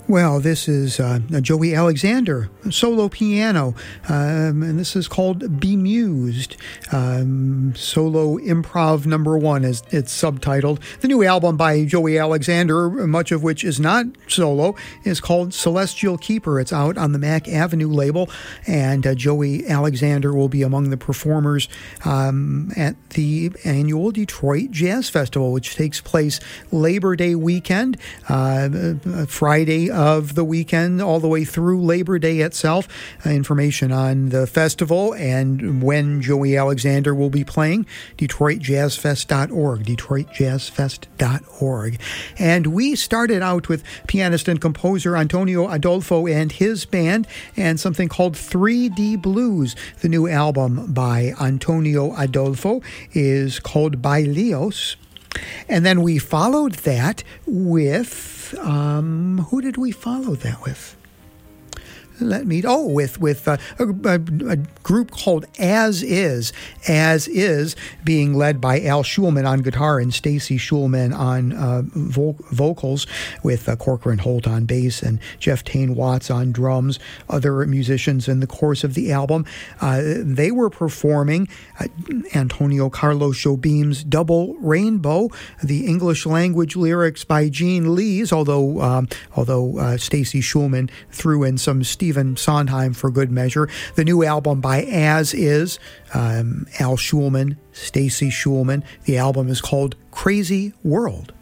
Well, this is Joey Alexander, solo piano, and this is called Bemused, solo improv number 1, as it's subtitled. The new album by Joey Alexander, much of which is not solo, is called Celestial Keeper. It's out on the Mac Avenue label, and Joey Alexander will be among the performers at the annual Detroit Jazz Festival, which takes place Labor Day weekend, Friday of the weekend all the way through Labor Day itself. Information on the festival and when Joey Alexander will be playing, DetroitJazzFest.org, DetroitJazzFest.org. And we started out with pianist and composer Antonio Adolfo and his band, and something called 3D Blues. The new album by Antonio Adolfo is called Bailíos. And then we followed that with, who did we follow that with? With a group called As Is being led by Al Schulman on guitar and Stacy Schulman on vocals, with Corcoran Holt on bass and Jeff Tane Watts on drums, other musicians in the course of the album. They were performing Antonio Carlos Jobim's Double Rainbow, the English language lyrics by Gene Lees, although Stacy Schulman threw in some Stephen Sondheim for good measure. The new album by As Is, Al Schulman, Stacy Schulman. The album is called Crazy World.